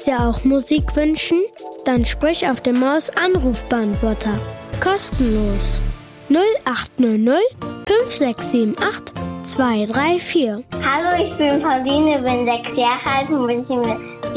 dir auch Musik wünschen? Dann sprich auf dem Maus-Anrufbeantworter. Kostenlos. 0800 5678 234. Hallo, ich bin Pauline, bin 6 Jahre alt und wünsche mir